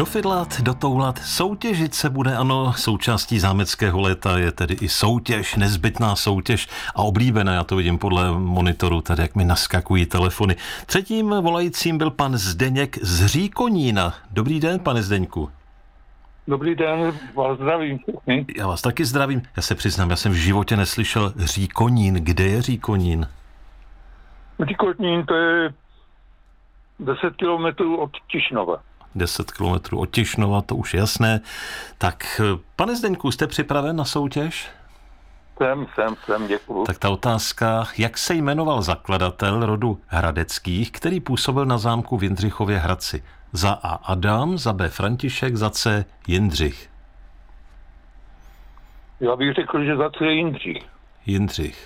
Dofidlat, dotoulat, soutěžit se bude, ano, součástí zámeckého léta je tedy i soutěž, nezbytná soutěž a oblíbená, já to vidím podle monitoru, tady jak mi naskakují telefony. Třetím volajícím byl pan Zdeněk z Říkonína. Dobrý den, pane Zdeňku. Dobrý den, vás zdravím. Já vás taky zdravím. Já se přiznám, já jsem v životě neslyšel Říkonín. Kde je Říkonín? Říkonín to je 10 kilometrů od Tišnova. 10 kilometrů od Tišnova, to už je jasné. Tak, pane Zdeňku, jste připraven na soutěž? Jsem, děkuju. Tak ta otázka, jak se jmenoval zakladatel rodu Hradeckých, který působil na zámku v Jindřichově Hradci? Za A. Adam, za B. František, za C. Jindřich. Já bych řekl, že za C je Jindřich. Jindřich.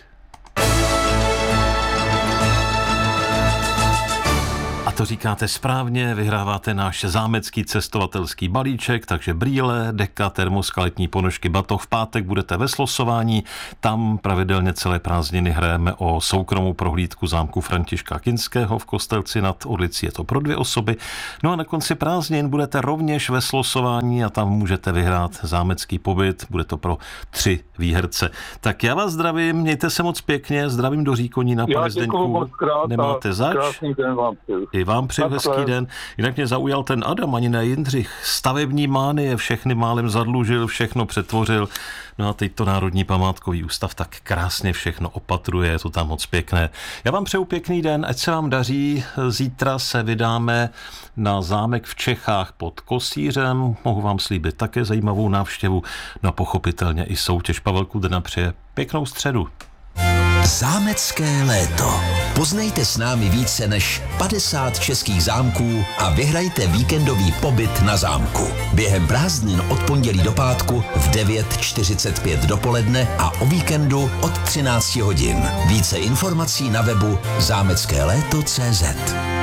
A to říkáte správně, vyhráváte náš zámecký cestovatelský balíček, takže brýle, deka, termoska, letní ponožky, batoh. V pátek budete ve slosování, tam pravidelně celé prázdniny hrajeme o soukromou prohlídku zámku Františka Kinského v Kostelci nad Orlicí, je to pro 2 osoby. No a na konci prázdnin budete rovněž ve slosování a tam můžete vyhrát zámecký pobyt, bude to pro 3 výherce. Tak já vás zdravím, mějte se moc pěkně, zdravím do Říkonína, pane Zdeňku. Nemáte zač. Krásný den vám přeju. I vám přeju hezký den. Jinak mě zaujal ten Adam, ani ne Jindřich. Stavební mánie, všechny málem zadlužil, všechno přetvořil. No a teď to Národní památkový ústav tak krásně všechno opatruje, je to tam moc pěkné. Já vám přeju pěkný den, ať se vám daří. Zítra se vydáme na zámek v Čechách pod Kosířem. Mohu vám slíbit také zajímavou návštěvu. No a pochopitelně i soutěž. Pavel Kudrna přeje pěknou středu. Zámecké léto. Poznejte s námi více než 50 českých zámků a vyhrajte víkendový pobyt na zámku. Během prázdnin od pondělí do pátku v 9:45 dopoledne a o víkendu od 13 hodin. Více informací na webu zámeckéléto.cz.